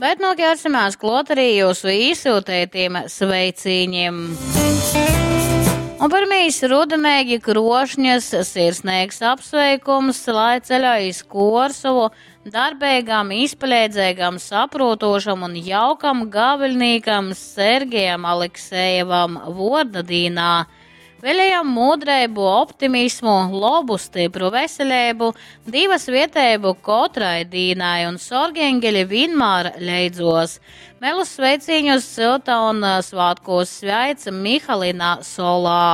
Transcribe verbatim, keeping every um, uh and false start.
Svētnoki arsimās klot arī jūsu īsūtētiem sveicīņiem. Un pirmīs rudamēgi krošņas sirsnīgs apsveikums, lai ceļā iz Korsovu darbīgam, izpaļēdzēgam, saprotošam un jaukam gaviļnīkam Sergejam Aleksejevam Vordadīnā. Vēlējam mūdreibu, optimismu, lobu, stipru veselību, divas vietēbu kotrai dīnai un sorgeņģeļi vienmēr leidzos. Melus sveicīņus silta un svātkos sveica Mihalina Solā.